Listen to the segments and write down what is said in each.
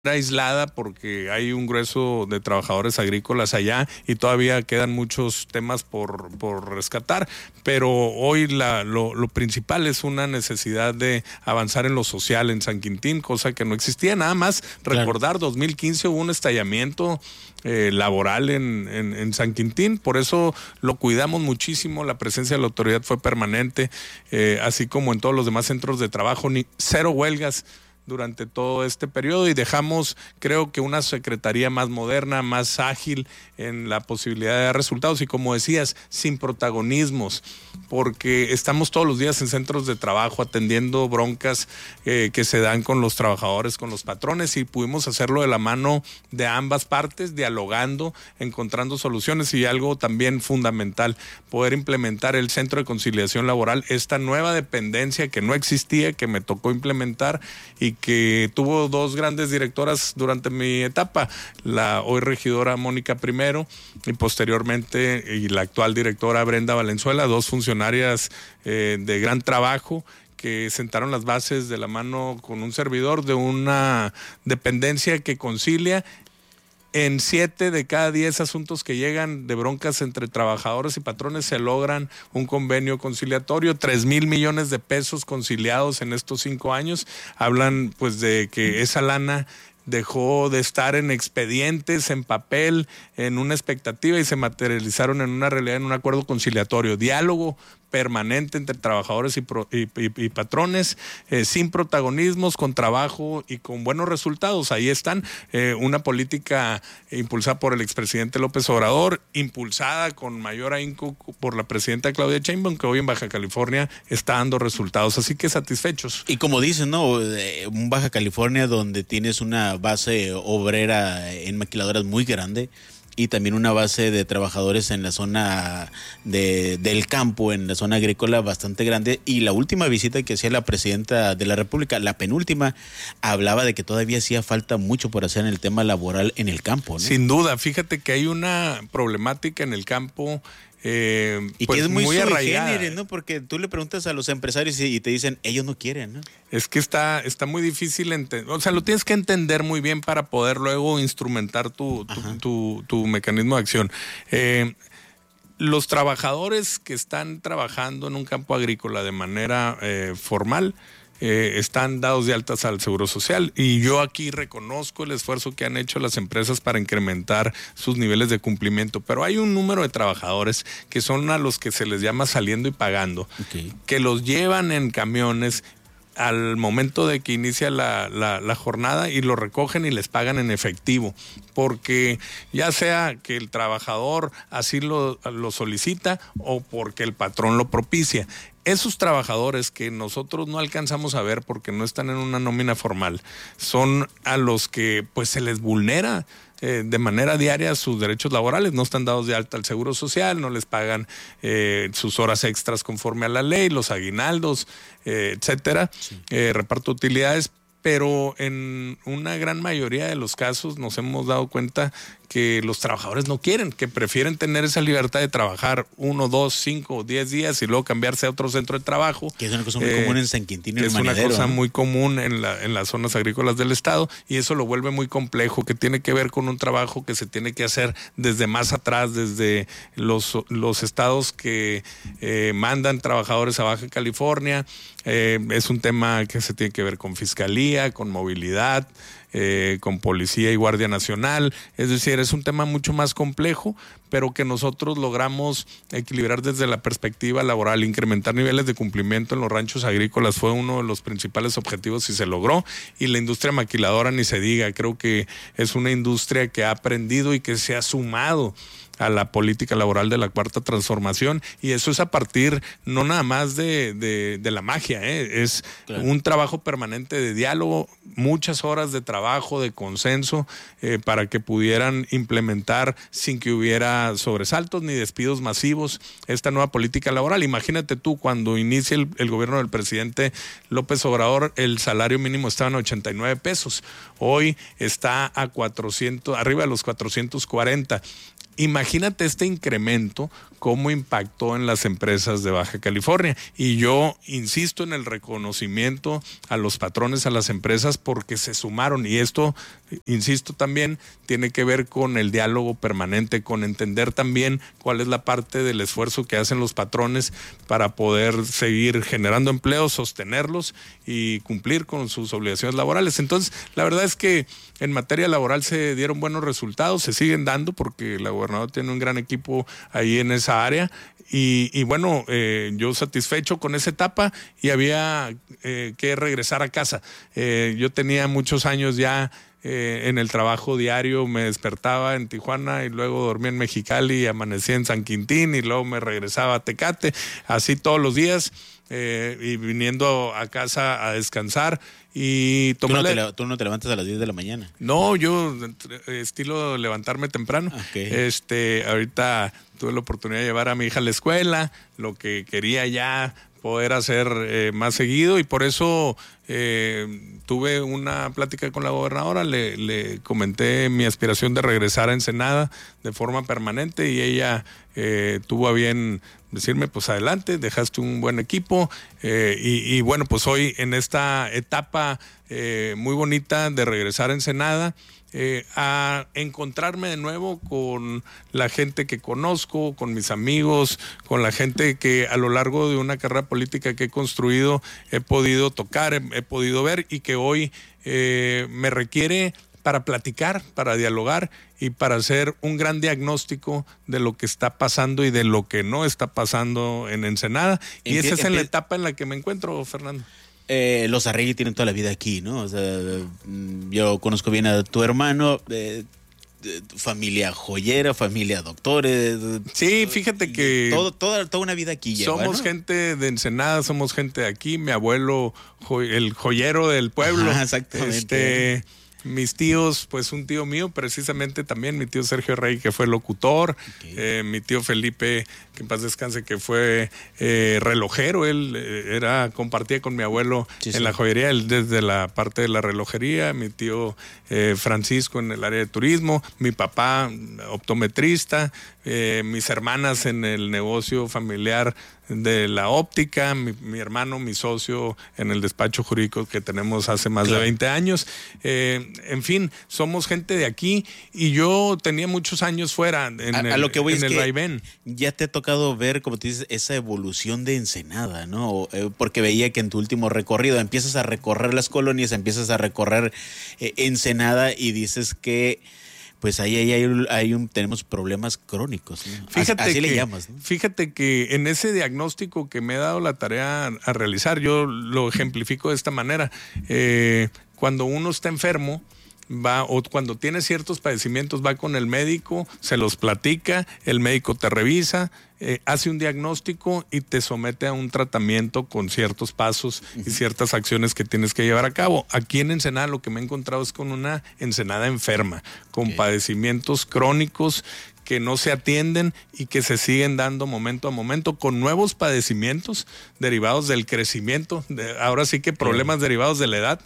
aislada porque hay un grueso de trabajadores agrícolas allá y todavía quedan muchos temas por rescatar, pero hoy lo principal es una necesidad de avanzar en lo social en San Quintín, cosa que no existía. Nada más recordar, 2015 hubo un estallamiento laboral en San Quintín, por eso lo cuidamos muchísimo, la presencia de la autoridad fue permanente, así como en todos los demás centros de trabajo, cero huelgas durante todo este periodo, y dejamos, creo que una secretaría más moderna, más ágil en la posibilidad de dar resultados y, como decías, sin protagonismos, porque estamos todos los días en centros de trabajo atendiendo broncas que se dan con los trabajadores, con los patrones, y pudimos hacerlo de la mano de ambas partes, dialogando, encontrando soluciones, y algo también fundamental, poder implementar el Centro de Conciliación Laboral, esta nueva dependencia que no existía, que me tocó implementar y que tuvo dos grandes directoras durante mi etapa, la hoy regidora Mónica Primero y posteriormente y la actual directora Brenda Valenzuela, dos funcionarias de gran trabajo que sentaron las bases de la mano con un servidor de una dependencia que concilia. En 7 de cada 10 asuntos que llegan de broncas entre trabajadores y patrones se logran un convenio conciliatorio, 3,000 millones de pesos conciliados en estos 5 años. Hablan pues de que esa lana dejó de estar en expedientes, en papel, en una expectativa, y se materializaron en una realidad, en un acuerdo conciliatorio, diálogo permanente entre trabajadores y patrones, sin protagonismos, con trabajo y con buenos resultados. Ahí están, una política impulsada por el expresidente López Obrador, impulsada con mayor ahínco por la presidenta Claudia Sheinbaum, que hoy en Baja California está dando resultados, así que satisfechos. Y como dicen, ¿no? Un Baja California donde tienes una base obrera en maquiladoras muy grande, y también una base de trabajadores en la zona del campo, en la zona agrícola bastante grande. Y la última visita que hacía la presidenta de la República, la penúltima, hablaba de que todavía hacía falta mucho por hacer en el tema laboral en el campo, ¿no? Sin duda, fíjate que hay una problemática en el campo y pues que es muy arraigada, ¿no? Porque tú le preguntas a los empresarios y te dicen, ellos no quieren, ¿no? Es que está muy difícil entender, o sea, lo tienes que entender muy bien para poder luego instrumentar tu mecanismo de acción. Los trabajadores que están trabajando en un campo agrícola de manera formal están dados de altas al Seguro Social, y yo aquí reconozco el esfuerzo que han hecho las empresas para incrementar sus niveles de cumplimiento, pero hay un número de trabajadores que son a los que se les llama saliendo y pagando, que los llevan en camiones al momento de que inicia la jornada y lo recogen y les pagan en efectivo, porque ya sea que el trabajador así lo solicita o porque el patrón lo propicia. Esos trabajadores que nosotros no alcanzamos a ver porque no están en una nómina formal, son a los que pues se les vulnera de manera diaria sus derechos laborales, no están dados de alta al Seguro Social, no les pagan sus horas extras conforme a la ley, los aguinaldos, etcétera, reparto de utilidades, pero en una gran mayoría de los casos nos hemos dado cuenta que los trabajadores no quieren, que prefieren tener esa libertad de trabajar 1, 2, 5, 10 días y luego cambiarse a otro centro de trabajo. Que es una cosa muy común en San Quintín y es una cosa muy común en las zonas agrícolas del estado, y eso lo vuelve muy complejo, que tiene que ver con un trabajo que se tiene que hacer desde más atrás, desde los estados que mandan trabajadores a Baja California. Es un tema que se tiene que ver con fiscalía, con movilidad, con Policía y Guardia Nacional, es decir, es un tema mucho más complejo, pero que nosotros logramos equilibrar desde la perspectiva laboral. Incrementar niveles de cumplimiento en los ranchos agrícolas fue uno de los principales objetivos y se logró, y la industria maquiladora ni se diga, creo que es una industria que ha aprendido y que se ha sumado a la política laboral de la Cuarta Transformación, y eso es a partir no nada más de la magia, es un trabajo permanente de diálogo, muchas horas de trabajo, de consenso, para que pudieran implementar sin que hubiera sobresaltos ni despidos masivos esta nueva política laboral. Imagínate tú, cuando inicia el gobierno del presidente López Obrador, el salario mínimo estaba en 89 pesos, hoy está a 400, arriba de los 440. imagínate este incremento, cómo impactó en las empresas de Baja California. Y yo insisto en el reconocimiento a los patrones, a las empresas, porque se sumaron. Y esto, insisto también, tiene que ver con el diálogo permanente, con entender también cuál es la parte del esfuerzo que hacen los patrones para poder seguir generando empleos, sostenerlos y cumplir con sus obligaciones laborales. Entonces, la verdad es que en materia laboral se dieron buenos resultados, se siguen dando porque la gobernadora tiene un gran equipo ahí en esa área y bueno, yo satisfecho con esa etapa y había que regresar a casa. Yo tenía muchos años ya en el trabajo diario, me despertaba en Tijuana y luego dormía en Mexicali y amanecía en San Quintín y luego me regresaba a Tecate, así todos los días. Y viniendo a casa a descansar y tomar. ¿Tú no te levantas a las 10 de la mañana? No, yo estilo levantarme temprano. Okay. Ahorita tuve la oportunidad de llevar a mi hija a la escuela, lo que quería ya poder hacer más seguido y por eso tuve una plática con la gobernadora, le comenté mi aspiración de regresar a Ensenada de forma permanente y ella tuvo a bien decirme, pues adelante, dejaste un buen equipo y bueno, pues hoy en esta etapa muy bonita de regresar a Ensenada, a encontrarme de nuevo con la gente que conozco, con mis amigos, con la gente que a lo largo de una carrera política que he construido he podido tocar, he podido ver y que hoy me requiere para platicar, para dialogar y para hacer un gran diagnóstico de lo que está pasando y de lo que no está pasando en Ensenada. Y esa es en la etapa en la que me encuentro, Fernando. Los Arregui tienen toda la vida aquí, ¿no? O sea, yo conozco bien a tu hermano, familia joyera, familia doctores. Sí, fíjate que toda una vida aquí lleva, somos, ¿no? Gente de Ensenada, somos gente de aquí. Mi abuelo, el joyero del pueblo. Ajá, exactamente. Mis tíos, pues un tío mío, precisamente también, mi tío Sergio Rey, que fue locutor, okay. Mi tío Felipe, que en paz descanse, que fue relojero, él compartía con mi abuelo en la joyería, él desde la parte de la relojería, mi tío Francisco en el área de turismo, mi papá optometrista, mis hermanas en el negocio familiar de la óptica, mi hermano, mi socio en el despacho jurídico que tenemos hace más de 20 años. En fin, somos gente de aquí y yo tenía muchos años fuera en el vaivén. Ya te ha tocado ver, como tú dices, esa evolución de Ensenada, ¿no? Porque veía que en tu último recorrido empiezas a recorrer las colonias, empiezas a recorrer Ensenada y dices que pues ahí tenemos problemas crónicos, ¿no? Así le llamas, ¿no? Fíjate que en ese diagnóstico que me he dado la tarea a realizar, yo lo ejemplifico de esta manera. Cuando uno está enfermo, o cuando tiene ciertos padecimientos, va con el médico, se los platica, el médico te revisa, hace un diagnóstico y te somete a un tratamiento con ciertos pasos y ciertas acciones que tienes que llevar a cabo. Aquí en Ensenada lo que me he encontrado es con una Ensenada enferma, con padecimientos crónicos que no se atienden y que se siguen dando momento a momento con nuevos padecimientos derivados del crecimiento, ahora sí que problemas derivados de la edad,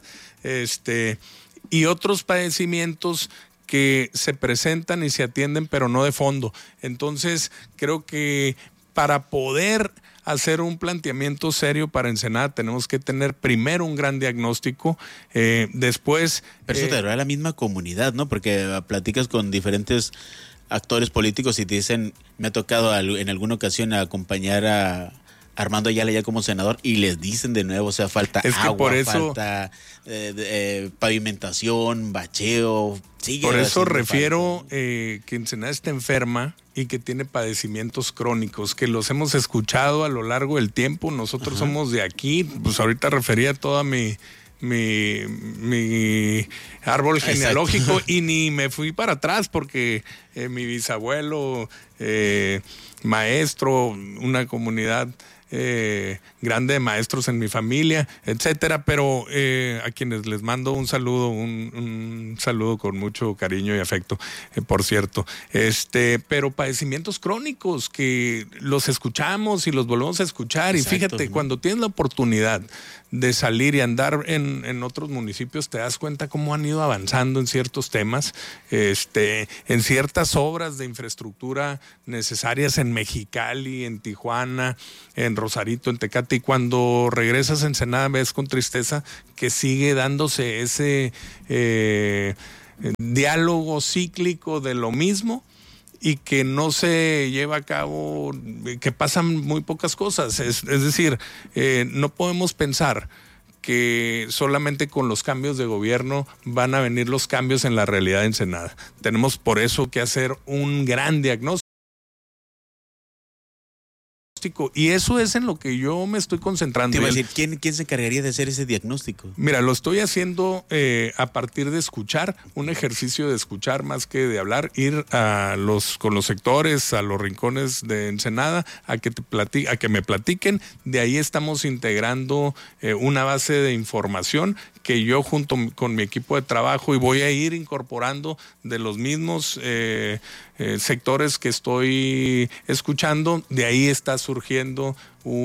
y otros padecimientos que se presentan y se atienden, pero no de fondo. Entonces, creo que para poder hacer un planteamiento serio para Ensenada tenemos que tener primero un gran diagnóstico, después... Pero eso te dará la misma comunidad, ¿no? Porque platicas con diferentes actores políticos y te dicen, me ha tocado en alguna ocasión acompañar a Armando Ayala ya como senador y les dicen de nuevo, o sea, falta agua, por eso, falta pavimentación, bacheo. Por eso refiero que Ensenada está enferma y que tiene padecimientos crónicos, que los hemos escuchado a lo largo del tiempo. Nosotros somos de aquí, pues ahorita refería toda mi árbol genealógico y ni me fui para atrás porque mi bisabuelo, maestro, una comunidad grande de maestros en mi familia, etcétera, pero a quienes les mando un saludo con mucho cariño y afecto, por cierto, pero padecimientos crónicos que los escuchamos y los volvemos a escuchar. Exacto, y fíjate, ¿no? Cuando tienes la oportunidad de salir y andar en otros municipios, te das cuenta cómo han ido avanzando en ciertos temas, en ciertas obras de infraestructura necesarias en Mexicali, en Tijuana, en Rosarito, en Tecate, y cuando regresas a Ensenada ves con tristeza que sigue dándose ese diálogo cíclico de lo mismo, y que no se lleva a cabo, que pasan muy pocas cosas. Es decir, no podemos pensar que solamente con los cambios de gobierno van a venir los cambios en la realidad de Ensenada. Tenemos por eso que hacer un gran diagnóstico. Y eso es en lo que yo me estoy concentrando. Te iba a decir, ¿quién se encargaría de hacer ese diagnóstico? Mira, lo estoy haciendo a partir de escuchar, un ejercicio de escuchar más que de hablar, ir con los sectores, a los rincones de Ensenada, a que me platiquen. De ahí estamos integrando una base de información que yo junto con mi equipo de trabajo, y voy a ir incorporando de los mismos sectores que estoy escuchando. De ahí está surgiendo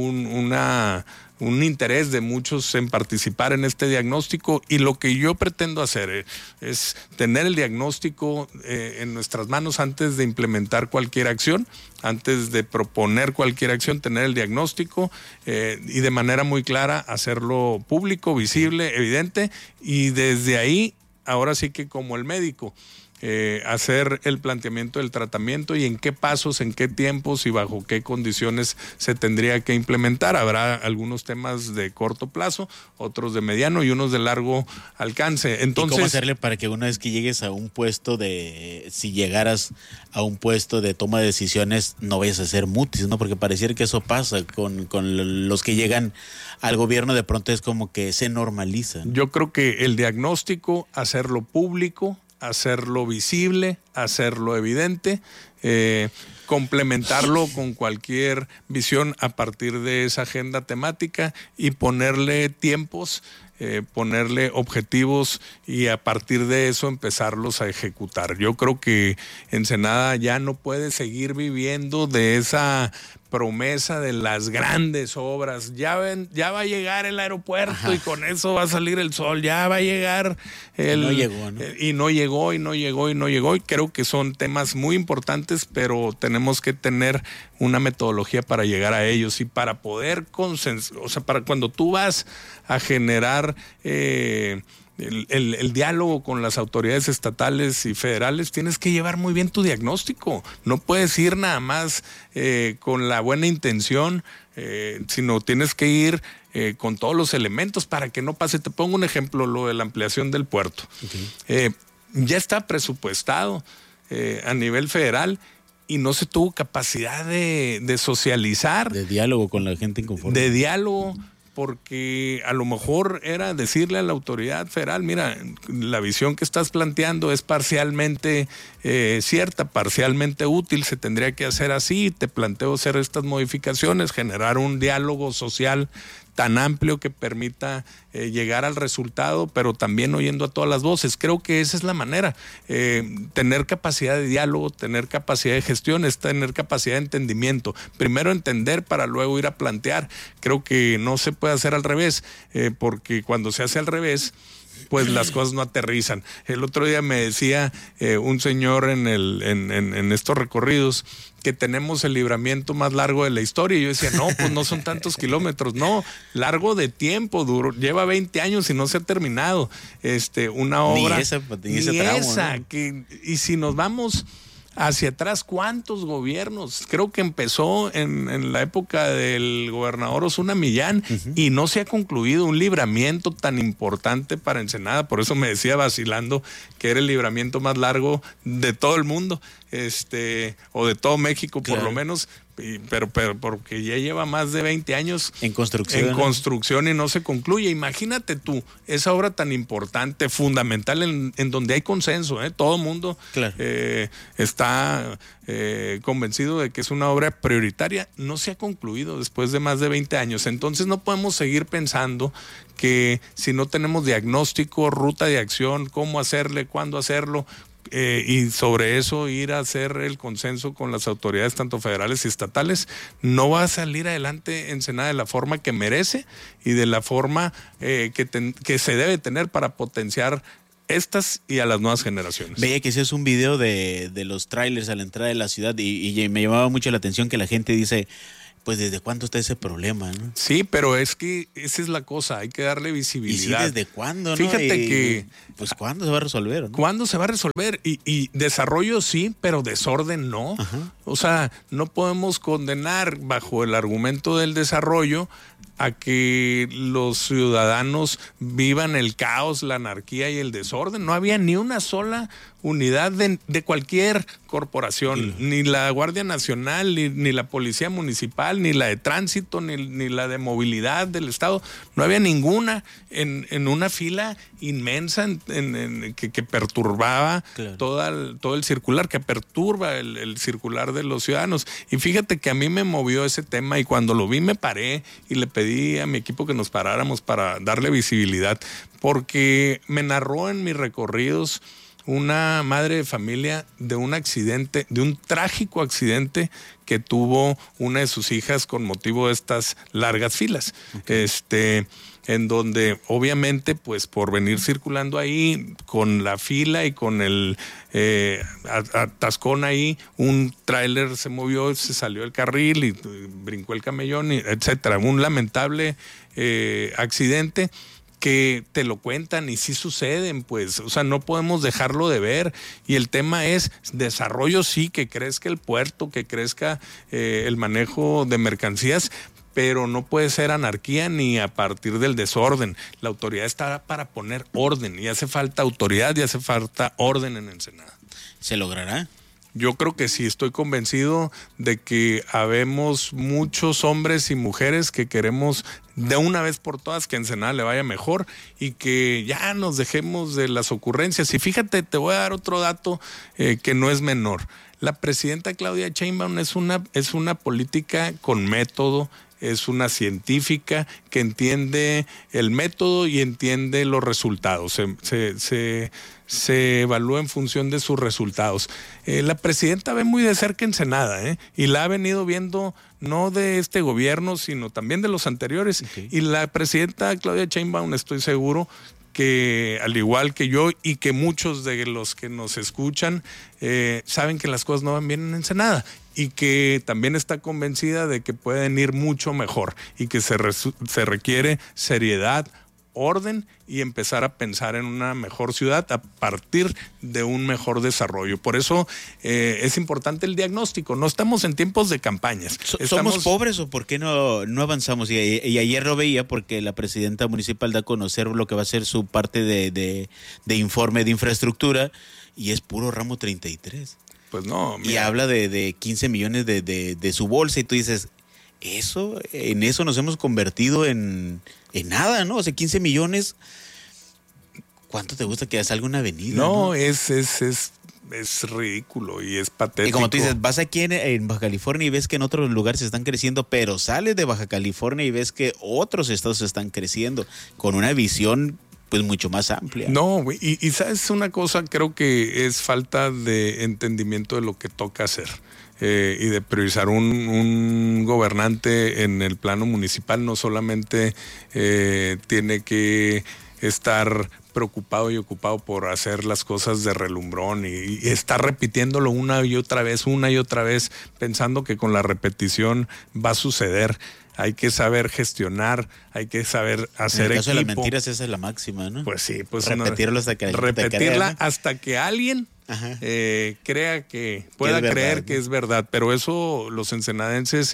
un interés de muchos en participar en este diagnóstico, y lo que yo pretendo hacer es tener el diagnóstico en nuestras manos antes de implementar cualquier acción, antes de proponer cualquier acción, tener el diagnóstico y de manera muy clara hacerlo público, visible, evidente, y desde ahí, ahora sí que como el médico, hacer el planteamiento del tratamiento y en qué pasos, en qué tiempos y bajo qué condiciones se tendría que implementar. Habrá algunos temas de corto plazo, otros de mediano y unos de largo alcance. Entonces, ¿y cómo hacerle para que una vez que llegues a un puesto si llegaras a un puesto de toma de decisiones, no vayas a ser mutis, ¿no? Porque pareciera que eso pasa con los que llegan al gobierno, de pronto es como que se normaliza. Yo creo que el diagnóstico, hacerlo público, hacerlo visible, hacerlo evidente, complementarlo con cualquier visión a partir de esa agenda temática y ponerle tiempos, ponerle objetivos, y a partir de eso empezarlos a ejecutar. Yo creo que Ensenada ya no puede seguir viviendo de esa promesa de las grandes obras. Ya va a llegar el aeropuerto. Ajá. Y con eso va a salir el sol, ya va a llegar no llegó, ¿no? Y no llegó. Y creo que son temas muy importantes, pero tenemos que tener una metodología para llegar a ellos y para poder o sea, para cuando tú vas a generar el diálogo con las autoridades estatales y federales, tienes que llevar muy bien tu diagnóstico. No puedes ir nada más con la buena intención, sino tienes que ir con todos los elementos para que no pase. Te pongo un ejemplo, lo de la ampliación del puerto. Okay. Ya está presupuestado a nivel federal y no se tuvo capacidad de socializar. De diálogo con la gente inconforme. De diálogo. Porque a lo mejor era decirle a la autoridad federal, mira, la visión que estás planteando es parcialmente cierta, parcialmente útil, se tendría que hacer así, te planteo hacer estas modificaciones, generar un diálogo social tan amplio que permita llegar al resultado, pero también oyendo a todas las voces. Creo que esa es la manera. Tener capacidad de diálogo, tener capacidad de gestión, es tener capacidad de entendimiento. Primero entender para luego ir a plantear. Creo que no se puede hacer al revés, porque cuando se hace al revés, pues las cosas no aterrizan. El otro día me decía un señor en estos recorridos que tenemos el libramiento más largo de la historia, y yo decía, no, pues no son tantos kilómetros, no, largo de tiempo, duro, lleva 20 años y no se ha terminado una obra. Ni ese tramo, ¿no? Y si nos vamos hacia atrás, ¿cuántos gobiernos? Creo que empezó en la época del gobernador Osuna Millán, y no se ha concluido un libramiento tan importante para Ensenada. Por eso me decía vacilando que era el libramiento más largo de todo el mundo, o de todo México, claro, por lo menos. Pero porque ya lleva más de 20 años en construcción y no se concluye. Imagínate tú, esa obra tan importante, fundamental, en donde hay consenso, todo el mundo, claro, está convencido de que es una obra prioritaria, no se ha concluido después de más de 20 años. Entonces no podemos seguir pensando que si no tenemos diagnóstico, ruta de acción, cómo hacerle, cuándo hacerlo, y sobre eso ir a hacer el consenso con las autoridades tanto federales y estatales, no va a salir adelante Ensenada de la forma que merece y de la forma que se debe tener para potenciar estas y a las nuevas generaciones. Veía que ese es un video de los trailers a la entrada de la ciudad y me llamaba mucho la atención que la gente dice, pues ¿desde cuándo está ese problema, no? Sí, pero es que esa es la cosa, hay que darle visibilidad. ¿Y sí, desde cuándo, no? Fíjate que... Pues ¿cuándo se va a resolver, no? ¿Cuándo se va a resolver? Y desarrollo sí, pero desorden no. Ajá. O sea, no podemos condenar bajo el argumento del desarrollo a que los ciudadanos vivan el caos, la anarquía y el desorden. No había ni una sola unidad de cualquier corporación, ni la Guardia Nacional, ni la Policía Municipal, ni la de Tránsito, ni la de Movilidad del Estado. No había ninguna en una fila inmensa que perturbaba todo el circular, que perturba el circular de los ciudadanos. Y fíjate que a mí me movió ese tema y cuando lo vi me paré y le pedí a mi equipo que nos paráramos para darle visibilidad, porque me narró en mis recorridos una madre de familia de un accidente, de un trágico accidente que tuvo una de sus hijas con motivo de estas largas filas. Okay. En donde obviamente pues por venir circulando ahí con la fila y con el atascón ahí, un tráiler se movió, se salió del carril y brincó el camellón, etcétera. Un lamentable accidente que te lo cuentan y sí suceden, pues, o sea, no podemos dejarlo de ver. Y el tema es desarrollo, sí, que crezca el puerto, que crezca el manejo de mercancías, pero no puede ser anarquía ni a partir del desorden. La autoridad está para poner orden y hace falta autoridad y hace falta orden en Ensenada. ¿Se logrará? Yo creo que sí, estoy convencido de que habemos muchos hombres y mujeres que queremos de una vez por todas que Ensenada le vaya mejor y que ya nos dejemos de las ocurrencias. Y fíjate, te voy a dar otro dato que no es menor. La presidenta Claudia Sheinbaum es una política con método, es una científica que entiende el método y entiende los resultados. Se evalúa en función de sus resultados. La presidenta ve muy de cerca Ensenada, y la ha venido viendo no de este gobierno, sino también de los anteriores. Okay. Y la presidenta Claudia Sheinbaum, estoy seguro que al igual que yo y que muchos de los que nos escuchan saben que las cosas no van bien en Ensenada y que también está convencida de que pueden ir mucho mejor y que se requiere seriedad, orden y empezar a pensar en una mejor ciudad a partir de un mejor desarrollo. Por eso es importante el diagnóstico. No estamos en tiempos de campañas. ¿Somos pobres o por qué no avanzamos? Y ayer lo veía porque la presidenta municipal da a conocer lo que va a ser su parte de informe de infraestructura y es puro ramo 33. Pues no. Mira. Y habla de 15 millones de su bolsa y tú dices, en eso nos hemos convertido en nada, ¿no? O sea, 15 millones, ¿cuánto te gusta que salga una avenida? No, es ridículo y es patético. Y como tú dices, vas aquí en Baja California y ves que en otros lugares se están creciendo, pero sales de Baja California y ves que otros estados están creciendo con una visión pues mucho más amplia. No, y sabes una cosa, creo que es falta de entendimiento de lo que toca hacer. Y de priorizar un gobernante en el plano municipal no solamente tiene que estar preocupado y ocupado por hacer las cosas de relumbrón y estar repitiéndolo una y otra vez, pensando que con la repetición va a suceder. Hay que saber gestionar, hay que saber hacer equipo. En el caso de las mentiras esa es la máxima, ¿no? Pues sí, pues repetirlo hasta que repetirla hasta que alguien crea que pueda creer que es verdad, pero eso los ensenadenses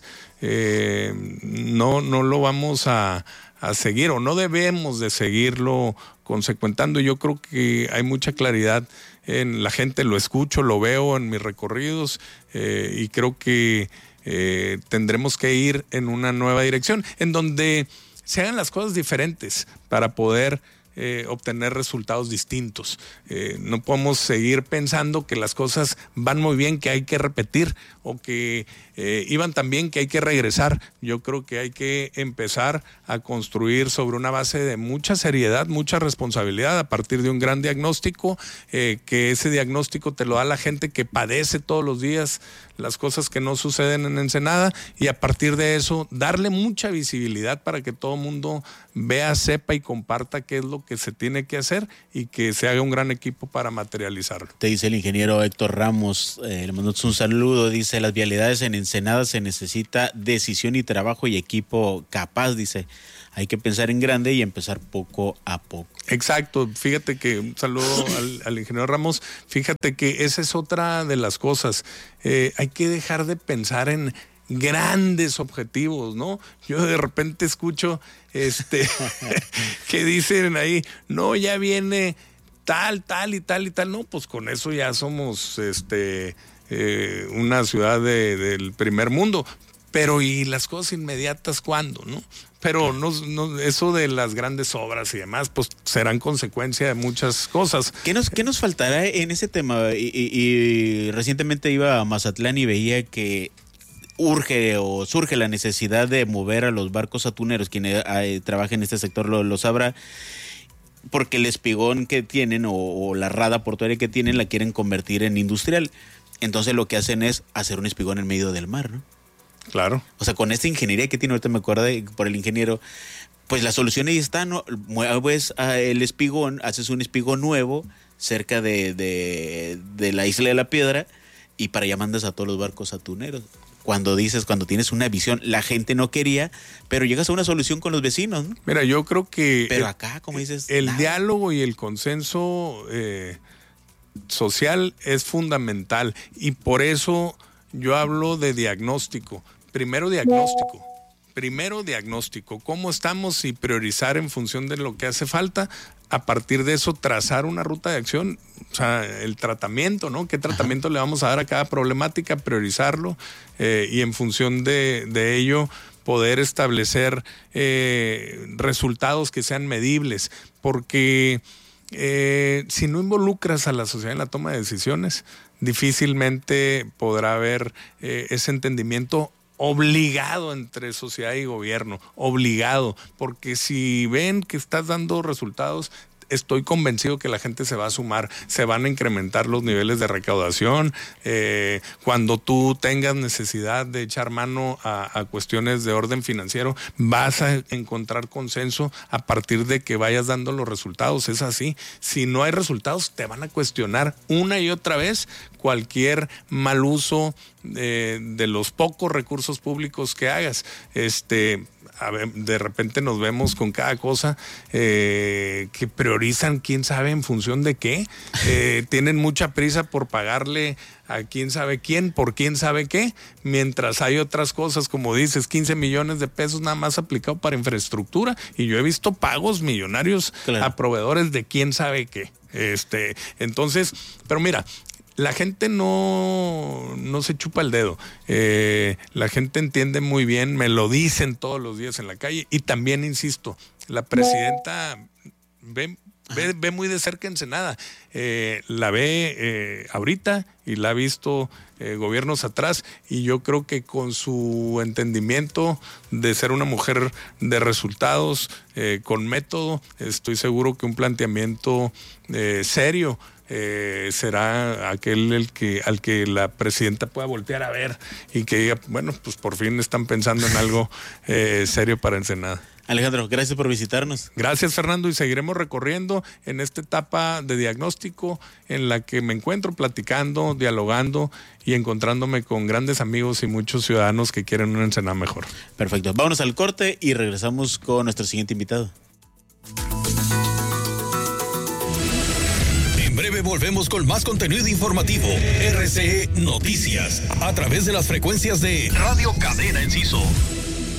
no lo vamos a seguir o no debemos de seguirlo consecuentando. Yo creo que hay mucha claridad en la gente, lo escucho, lo veo en mis recorridos y creo que tendremos que ir en una nueva dirección en donde se hagan las cosas diferentes para poder obtener resultados distintos. No podemos seguir pensando que las cosas van muy bien, que hay que repetir, o que iban tan bien que hay que regresar. Yo creo que hay que empezar a construir sobre una base de mucha seriedad, mucha responsabilidad, a partir de un gran diagnóstico, que ese diagnóstico te lo da la gente que padece todos los días las cosas que no suceden en Ensenada, y a partir de eso darle mucha visibilidad para que todo el mundo vea, sepa y comparta qué es lo que se tiene que hacer, y que se haga un gran equipo para materializarlo. Te dice el ingeniero Héctor Ramos, le mandamos un saludo, dice: las vialidades en Ensenada se necesita decisión y trabajo y equipo capaz, dice. Hay que pensar en grande y empezar poco a poco. Exacto, fíjate que, un saludo al ingeniero Ramos, fíjate que esa es otra de las cosas. Hay que dejar de pensar en grandes objetivos, ¿no? Yo de repente escucho que dicen ahí, no, ya viene tal y tal. No, pues con eso ya somos una ciudad del primer mundo. Pero ¿y las cosas inmediatas cuándo, no? Pero no, eso de las grandes obras y demás, pues serán consecuencia de muchas cosas. ¿Qué nos faltará en ese tema? Y recientemente iba a Mazatlán y veía que surge la necesidad de mover a los barcos atuneros. Quien trabaja en este sector lo sabrá, porque el espigón que tienen o la rada portuaria que tienen la quieren convertir en industrial. Entonces lo que hacen es hacer un espigón en medio del mar, ¿no? Claro. O sea, con esta ingeniería que tiene, ahorita me acuerdo por el ingeniero, pues la solución ahí está, ¿no? Mueves el espigón, haces un espigón nuevo cerca de la isla de la Piedra, y para allá mandas a todos los barcos atuneros. Cuando tienes una visión, la gente no quería, pero llegas a una solución con los vecinos, ¿no? Mira, yo creo que... Pero acá, como dices... El diálogo y el consenso social es fundamental, y por eso yo hablo de diagnóstico. Primero diagnóstico, cómo estamos, y priorizar en función de lo que hace falta. A partir de eso, trazar una ruta de acción, o sea, el tratamiento, ¿no? ¿Qué tratamiento le vamos a dar a cada problemática? Priorizarlo, y en función de ello poder establecer resultados que sean medibles, porque si no involucras a la sociedad en la toma de decisiones, difícilmente podrá haber ese entendimiento obligado entre sociedad y gobierno, obligado, porque si ven que estás dando resultados, estoy convencido que la gente se va a sumar, se van a incrementar los niveles de recaudación. Cuando tú tengas necesidad de echar mano a cuestiones de orden financiero, vas a encontrar consenso a partir de que vayas dando los resultados. Es así. Si no hay resultados, te van a cuestionar una y otra vez cualquier mal uso de los pocos recursos públicos que hagas. De repente nos vemos con cada cosa que priorizan quién sabe en función de qué. Tienen mucha prisa por pagarle a quién sabe quién por quién sabe qué, mientras hay otras cosas, como dices, 15 millones de pesos nada más aplicado para infraestructura, y yo he visto pagos millonarios, claro, a proveedores de quién sabe qué. Entonces, pero mira, la gente no se chupa el dedo. La gente entiende muy bien, me lo dicen todos los días en la calle. Y también, insisto, la presidenta ve muy de cerca Ensenada. La ve ahorita y la ha visto gobiernos atrás. Y yo creo que con su entendimiento de ser una mujer de resultados, con método, estoy seguro que un planteamiento serio será aquel al que la presidenta pueda voltear a ver y que diga, bueno, pues por fin están pensando en algo serio para Ensenada. Alejandro, gracias por visitarnos. Gracias, Fernando, y seguiremos recorriendo en esta etapa de diagnóstico en la que me encuentro platicando, dialogando y encontrándome con grandes amigos y muchos ciudadanos que quieren una Ensenada mejor. Perfecto, vámonos al corte y regresamos con nuestro siguiente invitado. En breve volvemos con más contenido informativo. RCE Noticias, a través de las frecuencias de Radio Cadena Enciso.